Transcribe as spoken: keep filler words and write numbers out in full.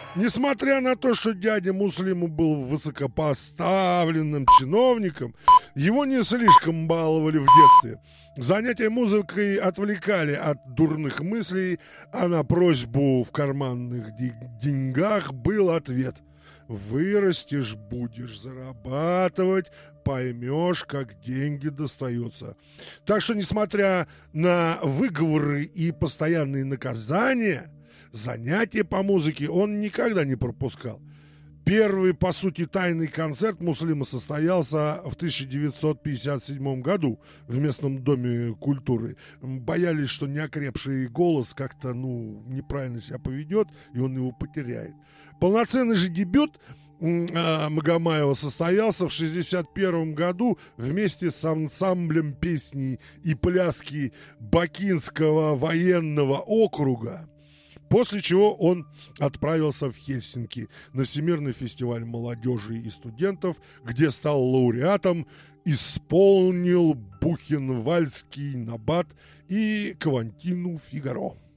Несмотря на то, что дядя Муслима был высокопоставленным чиновником, его не слишком баловали в детстве. Занятия музыкой отвлекали от дурных мыслей, а на просьбу в карманных де- деньгах был ответ: «Вырастешь, будешь зарабатывать, поймешь, как деньги достаются». Так что, несмотря на выговоры и постоянные наказания, занятия по музыке он никогда не пропускал. Первый, по сути, тайный концерт Муслима состоялся в тысяча девятьсот пятьдесят седьмом году в местном доме культуры. Боялись, что неокрепший голос как-то, ну, неправильно себя поведет, и он его потеряет. Полноценный же дебют Магомаева состоялся в шестьдесят первом году вместе с ансамблем песни и пляски Бакинского военного округа. После чего он отправился в Хельсинки на Всемирный фестиваль молодежи и студентов, где стал лауреатом, исполнил Бухенвальдский набат и Квантину Фигаро.